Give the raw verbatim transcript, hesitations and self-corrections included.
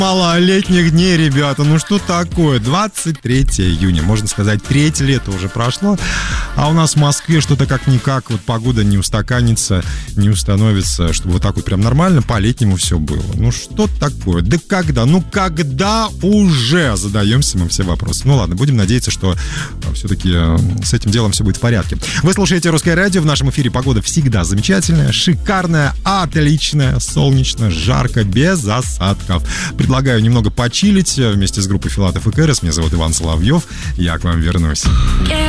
Мало летних дней, ребята, ну что такое? двадцать третьего июня, можно сказать, треть лета уже прошло, а у нас в Москве что-то как-никак, вот погода не устаканится, не установится, чтобы вот так вот прям нормально по-летнему все было. Ну что такое? Да когда? Ну когда уже? Задаемся мы все вопросы. Ну ладно, будем надеяться, что все-таки с этим делом все будет в порядке. Вы слушаете «Русское радио», в нашем эфире погода всегда замечательная, шикарная, отличная, солнечно, жарко, без осадков. Предлагаю немного почилить вместе с группой Филатов и Кэрос. Меня зовут Иван Соловьев. Я к вам вернусь.